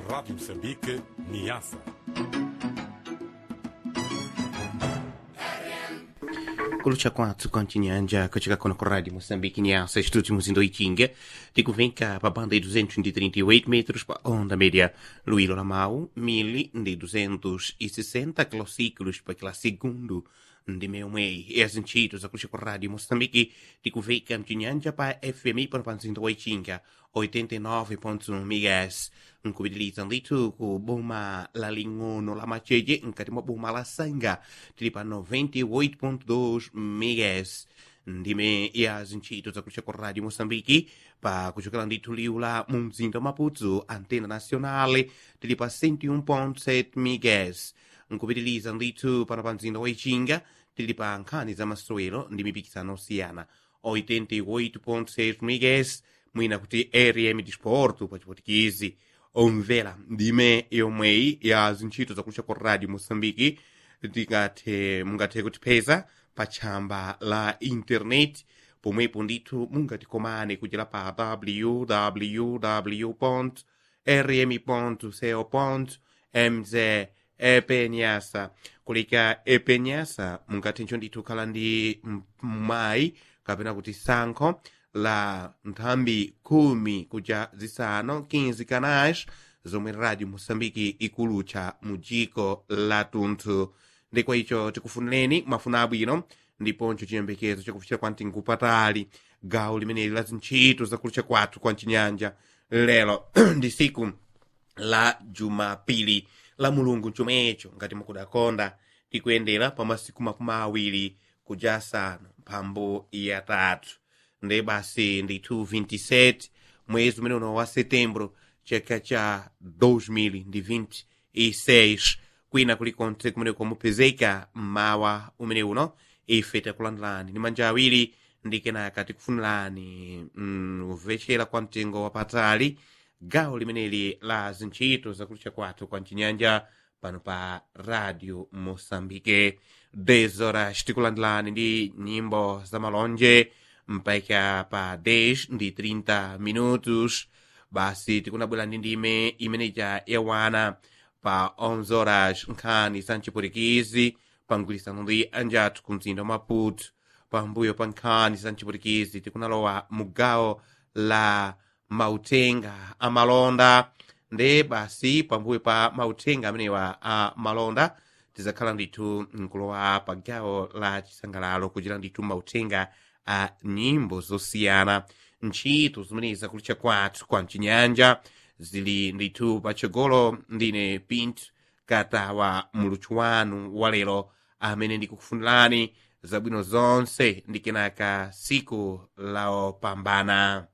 Rádio Moçambique, Niassa. Kulucha kwathu konchinyanja kuchika kono ku Rádio Moçambique Niassa, estúdio muzindo Itinga, digo vem cá para a banda de 238 metros para onda média Luílo Lamau, 1260 quilociclos para aquela segundo de meu mei. E as enchidos a kulucha ku Rádio Moçambique, digo vem cá mchinyanja para FMI para panzindo Itinga, 89.1 MHz. Nkubidiliza nditu ku boma la Lingono la Macheje, nkatimo boma la Sanga, tilipa 98.2 MHz. Ndime ya zinchito za kucha kwa Radio Moçambique, pa kuchokela nditu liula mumzindo Maputo, antena nacionale, tilipa 101.7 MHz. Nkubidiliza nditu pa napanzindo Waichinga, tilipa nkani za Maswelo, ndimipikisano siyana, 88.6 MHz. Mwina kuti RM Disporto pa chipotikizi omvera ndime yomweyi ya zintchito zakulucha kwa Radio Moçambique mungathe kutipeza pa tchamba la internet pomwepo ndithu mungatikomane kuchera pa www.rm.co.mz epenyasa kulika epenyasa mungathenso ndithu khala ndi mayi kapena kuti sankho la nthambi 10 kuja zisanu 15 canais zomwe Radio Moçambique ikulucha mu dziko la tunthu. Ndikwa icho tikufunireni mafuna abwino ndiponso chiyembekezo chakufikira kwa mtengo patali gawo limeneli la zintchito zakulucha kwathu kwa mchinyanja. Lero ndi siku la Jumapili la Mulungu chomwecho ngati mukudakonda tikuyendera pa masiku makumi awiri kuja asanu mphambu yatatu. Nde basi ndithu 27 mwezi umene uno wa setembro chaka cha 2026 kwina kulikonse kumene komupezeka mmawa umene uno ife takulandulani ndi manja awiri ndi kenaka tikufunirani uvechera kwa mtengo wapatali gawo limeneli la zintchito zakulucha kwathu kwa mchinyanja pano pa Radio Moçambique. 10 horas tikulandulani ndi nyimbo za malonje mpaka pa 10 ndi 30 minutos. Basi tikunabwera ndi ndime imeneja yawana pa 11 horas nkhani za mchipulikizi pangwirisano ndi anjathu ku mzinda wa Maputo. Pambuyo pa nkhani za mchipulikizi tikunalowa mugawo la mautenga amalonda. Nde basi pambuyo pa mautenga amenewa a malonda tizakhala ndithu nkulowa pa gawo la chisangalalo kuchira ndithu mautenga a nyimbo zosiyana. Ntchito zimenezi zakulucha kwathu kwa mchinyanja zili ndithu patsogolo. Ndine Pinto Katawa muluthu wanu walero amene ndikukufunirani zabwino zonse ndi kenaka siku laopambana.